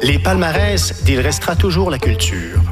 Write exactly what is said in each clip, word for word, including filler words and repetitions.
Les palmarès d'Il restera toujours la culture.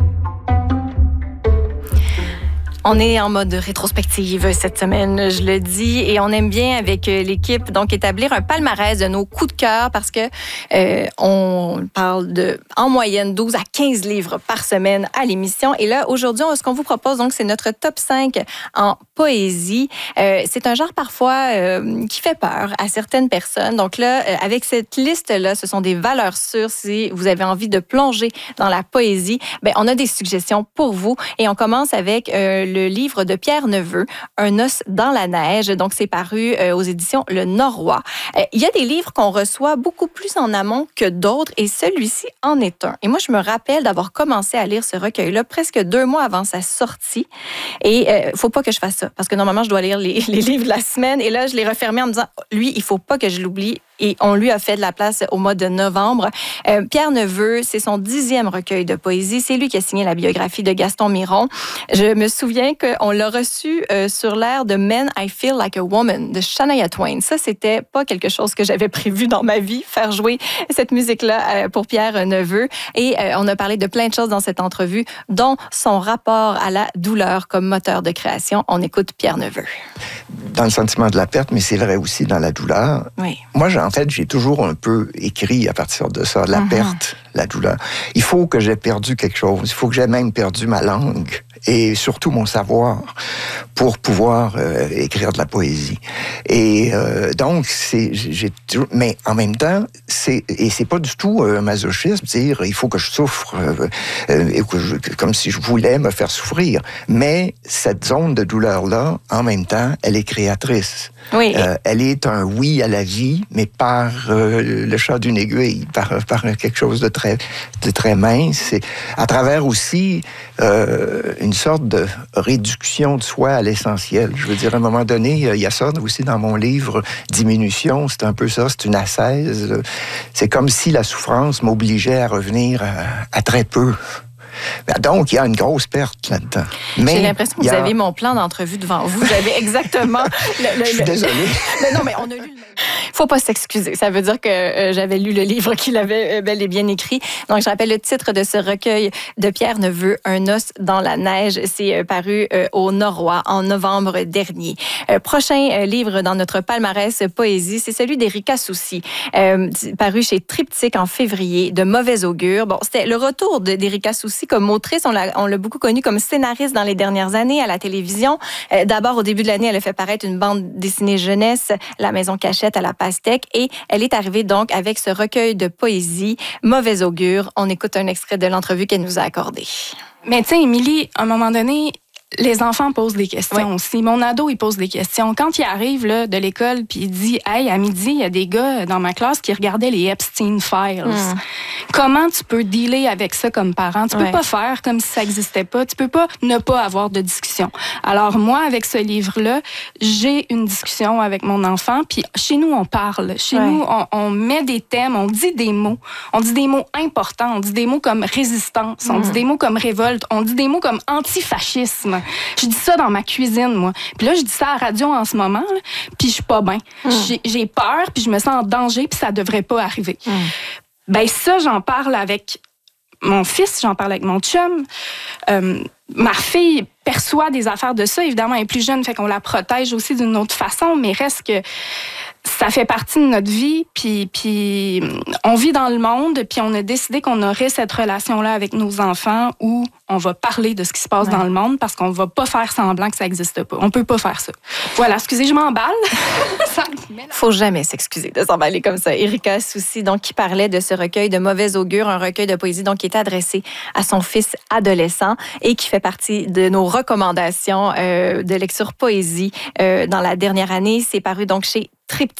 On est en mode rétrospective cette semaine, je le dis, et on aime bien avec l'équipe donc établir un palmarès de nos coups de cœur parce que euh, on parle de en moyenne douze à quinze livres par semaine à l'émission. Et là, aujourd'hui, ce qu'on vous propose, donc, c'est notre top cinq en poésie. Euh, c'est un genre parfois euh, qui fait peur à certaines personnes. Donc là, euh, avec cette liste-là, ce sont des valeurs sûres. Si vous avez envie de plonger dans la poésie, ben on a des suggestions pour vous. Et on commence avec euh, le livre de Pierre Neveu, Un os dans la neige. Donc, c'est paru euh, aux éditions Le Norrois. Euh, il y a des livres qu'on reçoit beaucoup plus en amont que d'autres et celui-ci en est un. Et moi, je me rappelle d'avoir commencé à lire ce recueil-là presque deux mois avant sa sortie. Et il euh, ne faut pas que je fasse ça parce que normalement, je dois lire les, les livres de la semaine. Et là, je l'ai refermé en me disant, lui, il ne faut pas que je l'oublie. Et on lui a fait de la place au mois de novembre. Euh, Pierre Neveu, c'est son dixième recueil de poésie. C'est lui qui a signé la biographie de Gaston Miron. Je me souviens qu'on l'a reçu euh, sur l'air de Men, I Feel Like a Woman de Shania Twain. Ça, c'était pas quelque chose que j'avais prévu dans ma vie, faire jouer cette musique-là euh, pour Pierre Neveu. Et euh, on a parlé de plein de choses dans cette entrevue, dont son rapport à la douleur comme moteur de création. On écoute Pierre Neveu. Dans le sentiment de la perte, mais c'est vrai aussi dans la douleur. Oui. Moi, en fait, j'ai toujours un peu écrit à partir de ça, la Mm-hmm. perte, la douleur. Il faut que j'ai perdu quelque chose. Il faut que j'ai même perdu ma langue et surtout mon savoir pour pouvoir euh, écrire de la poésie. Et euh, donc, c'est, j'ai, mais en même temps, c'est et c'est pas du tout un masochisme, dire il faut que je souffre, euh, euh, et que je, comme si je voulais me faire souffrir. Mais cette zone de douleur-là, en même temps, elle est créatrice. Oui. Euh, elle est un oui à la vie, mais par euh, le chat d'une aiguille, par, par quelque chose de très, de très mince. Et à travers aussi euh, une sorte de réduction de soi à l'essentiel. Je veux dire, à un moment donné, il y a ça aussi dans mon livre, Diminution, c'est un peu ça, c'est une ascèse. C'est comme si la souffrance m'obligeait à revenir à, à très peu. Donc, il y a une grosse perte là-dedans. Mais j'ai l'impression que a... vous avez mon plan d'entrevue devant vous. Vous avez exactement... le, le, Je suis le... désolé. Mais non, mais on a lu le même. Faut pas s'excuser. Ça veut dire que euh, j'avais lu le livre qu'il avait euh, bel et bien écrit. Donc, je rappelle le titre de ce recueil de Pierre Neveu, Un os dans la neige. C'est euh, paru euh, au Norrois en novembre dernier. Euh, prochain euh, livre dans notre palmarès poésie, c'est celui d'Erika Soucy, euh, paru chez Triptyque en février, de Mauvais augure. Bon, c'était le retour de, d'Erika Soucy comme autrice. On l'a, on l'a beaucoup connue comme scénariste dans les dernières années à la télévision. Euh, d'abord, au début de l'année, elle a fait paraître une bande dessinée jeunesse, La Maison Cachette à la pastèque, et elle est arrivée donc avec ce recueil de poésie, Mauvais augure. On écoute un extrait de l'entrevue qu'elle nous a accordée. Mais tu sais, Émilie, à un moment donné, les enfants posent des questions oui. aussi. Mon ado, il pose des questions. Quand il arrive là, de l'école puis il dit « Hey, à midi, il y a des gars dans ma classe qui regardaient les Epstein Files. Mm. » Comment tu peux dealer avec ça comme parent? Tu peux ouais. pas faire comme si ça n'existait pas. Tu peux pas ne pas avoir de discussion. Alors moi, avec ce livre-là, j'ai une discussion avec mon enfant. Puis chez nous, on parle. Chez ouais. nous, on, on met des thèmes, on dit des mots. On dit des mots importants. On dit des mots comme résistance. Mm. On dit des mots comme révolte. On dit des mots comme antifascisme. Je dis ça dans ma cuisine, moi. Puis là, je dis ça à la radio en ce moment, là, puis je suis pas bien. Mm. J'ai, j'ai peur, puis je me sens en danger, puis ça devrait pas arriver. Mm. Ben ça, j'en parle avec mon fils, j'en parle avec mon chum. Euh, ma fille perçoit des affaires de ça. Évidemment, elle est plus jeune, fait qu'on la protège aussi d'une autre façon, mais reste que ça fait partie de notre vie, puis, puis on vit dans le monde, puis on a décidé qu'on aurait cette relation-là avec nos enfants où on va parler de ce qui se passe ouais. dans le monde parce qu'on va pas faire semblant que ça n'existe pas. On peut pas faire ça. Voilà, excusez, je m'emballe. Faut jamais s'excuser de s'emballer comme ça. Erika Soucy, donc, qui parlait de ce recueil de Mauvais augure, un recueil de poésie donc qui est adressé à son fils adolescent et qui fait partie de nos recommandations euh, de lecture poésie euh, dans la dernière année. C'est paru donc chez Triptyque.